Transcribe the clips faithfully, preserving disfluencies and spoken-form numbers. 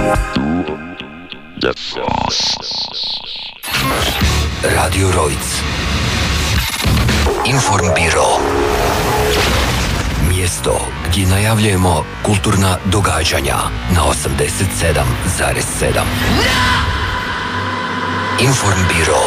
The Frost. Radio Rojc. Informbiro. Mjesto gdje najavljujemo kulturna događanja na osamdeset sedam zarez sedam. Informbiro.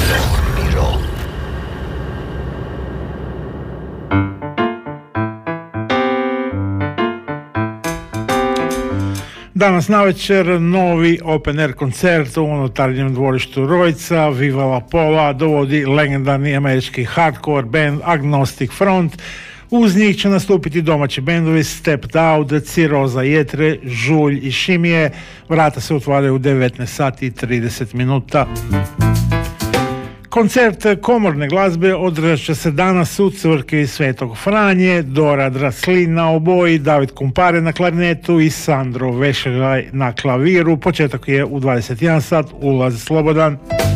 Danas navečer novi open air koncert u unutarnjem dvorištu Rojca. Viva La Pola dovodi legendarni američki hardcore band Agnostic Front. Uz njih će nastupiti domaći bendovi Stepped Out, Ciroza Jetre, Žulj i Šimije. Vrata se otvaraju u devetnaest sati i trideset minuta. Koncert komorne glazbe održat će se danas u crkvi Svetog Franje. Dora Draslin na oboji, David Kumpare na klarinetu i Sandro Vešelaj na klaviru. Početak je u dvadeset jedan sat, ulaz slobodan.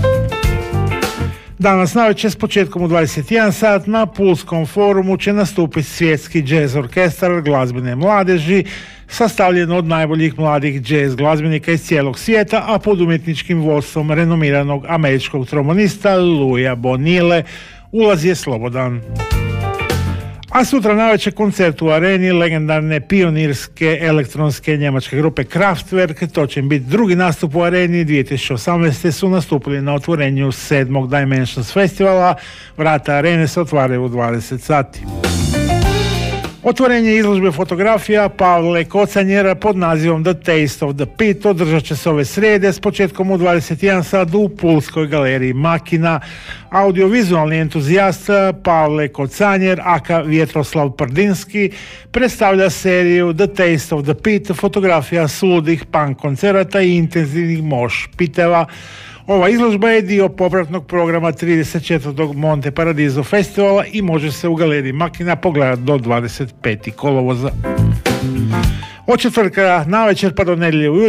Danas navečer s početkom u dvadeset jedan sat na Pulskom forumu će nastupiti svjetski jazz orkestar glazbene mladeži, sastavljen od najboljih mladih jazz glazbenika iz cijelog svijeta, a pod umjetničkim vodstvom renomiranog američkog trombonista Louisa Bonille. Ulaz je slobodan. A sutra navečer koncert u areni legendarne pionirske elektronske njemačke grupe Kraftwerk. To će biti drugi nastup u areni. dvije tisuće osamnaeste. su nastupili na otvorenju sedmog Dimensions festivala. Vrata arene se otvaraju u dvadeset sati. Otvorenje izložbe fotografija Pavle Kocanjera pod nazivom The Taste of the Pit održat će se ove srijede s početkom u dvadeset jedan sat u Pulskoj galeriji Makina. Audiovizualni entuzijast Pavle Kocanjer, aka Vjetroslav Prdinski, predstavlja seriju The Taste of the Pit fotografija suludih punk koncerata i intenzivnih moš piteva. Ova izložba je dio popratnog programa trideset četvrtog Monte Paradiso festivala i može se u galeriji Makina pogledati do dvadeset petog kolovoza. Od četvrtka navečer pa do nedjelje ujutro